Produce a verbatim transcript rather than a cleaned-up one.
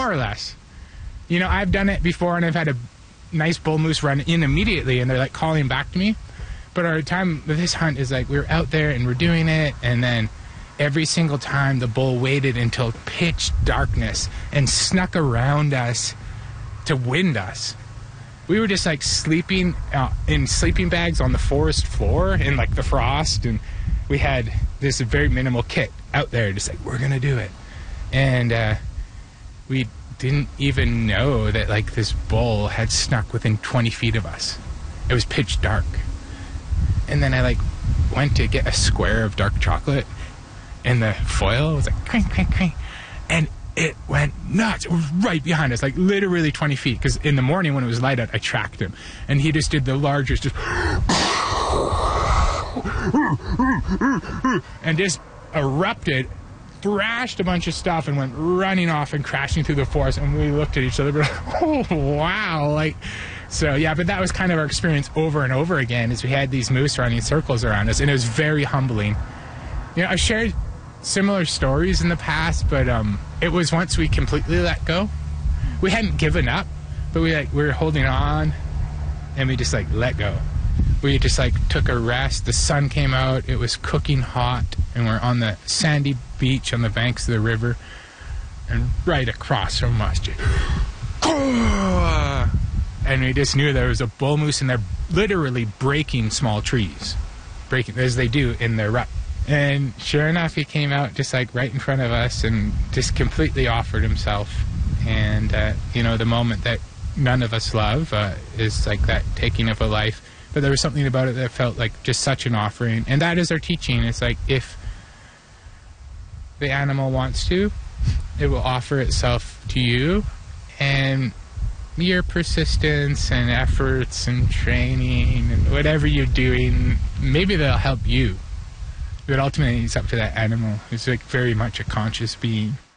more or less. You know, I've done it before, and I've had a nice bull moose run in immediately, and they're like calling back to me. But our time with this hunt is like, we're out there and we're doing it, and then every single time the bull waited until pitch darkness and snuck around us to wind us. We were just like sleeping uh, in sleeping bags on the forest floor in like the frost, and we had this very minimal kit out there, just like, we're gonna do it. And uh, we didn't even know that like this bull had snuck within twenty feet of us. It was pitch dark. And then I like went to get a square of dark chocolate, and the foil was like crank, crank, crank, and it went nuts. It was right behind us, like literally twenty feet, because in the morning when it was light out, I tracked him, and he just did the largest, just and just erupted, thrashed a bunch of stuff, and went running off and crashing through the forest. And we looked at each other, like, oh wow, like. So yeah, but that was kind of our experience over and over again, is we had these moose running circles around us, and it was very humbling. You know, I've shared similar stories in the past, but um, it was once we completely let go. We hadn't given up, but we like we were holding on, and we just like let go. We just like took a rest. The sun came out. It was cooking hot, and we're on the sandy beach on the banks of the river, and right across from us, just, and we just knew there was a bull moose in there, literally breaking small trees, breaking as they do in their rut. And sure enough, he came out just like right in front of us and just completely offered himself. And, uh, you know, the moment that none of us love uh, is like that taking of a life. But there was something about it that felt like just such an offering. And that is our teaching. It's like if the animal wants to, it will offer itself to you. And your persistence and efforts and training and whatever you're doing, maybe they'll help you. But ultimately, it's up to that animal who's like very much a conscious being.